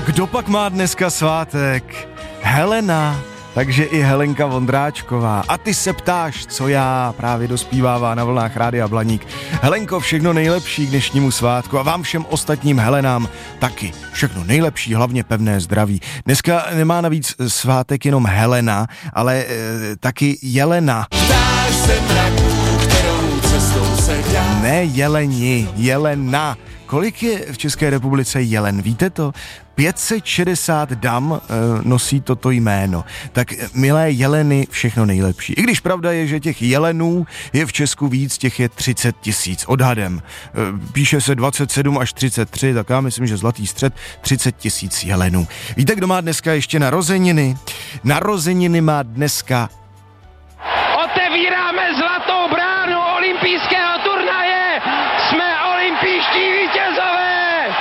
Kdo pak má dneska svátek? Helena, takže i Helenka Vondráčková. A ty se ptáš, co já, právě dospívává na vlnách Rádia Blaník. Helenko, všechno nejlepší k dnešnímu svátku a vám všem ostatním Helenám taky. Všechno nejlepší, hlavně pevné zdraví. Dneska nemá navíc svátek jenom Helena, ale taky Jelena. Ptáš se mraků, kterou cestou se dá. Ne jeleni, Jelena. Kolik je v České republice jelen, víte to? 560 dam nosí toto jméno. Tak milé jeleny, všechno nejlepší. I když pravda je, že těch jelenů je v Česku víc, těch je 30 000 odhadem. Píše se 27 až 33, tak já myslím, že zlatý střed 30 000 jelenů. Víte, kdo má dneska ještě narozeniny? Narozeniny má dneska... Otevíráme zlatou bránu olympijského turnaje! Jsme olympijští vítězové!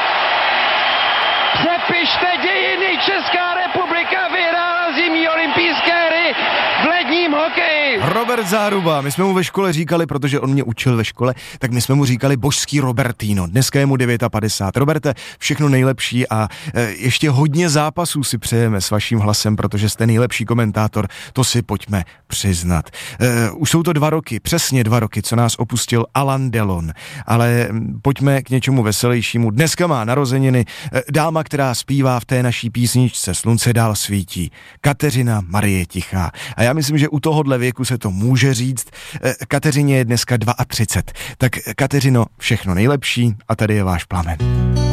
Přepište dějiny, Česká republika vyhrála zimní olympijské hry v ledním hokeji! Robert Záruba, my jsme mu ve škole říkali, protože on mě učil ve škole, tak my jsme mu říkali božský Robertino, dneska je mu 59. Roberte, všechno nejlepší a ještě hodně zápasů si přejeme s vaším hlasem, protože jste nejlepší komentátor, to si pojďme přiznat. Už jsou to 2 roky, přesně 2 roky, co nás opustil Alain Delon, ale pojďme k něčemu veselějšímu. Dneska má narozeniny dáma, která zpívá v té naší písničce Slunce dál svítí, Kateřina Marie Tichá. A já myslím, že u tohohle věku se to může říct. Kateřině je dneska 32. Tak Kateřino, všechno nejlepší a tady je váš plamen.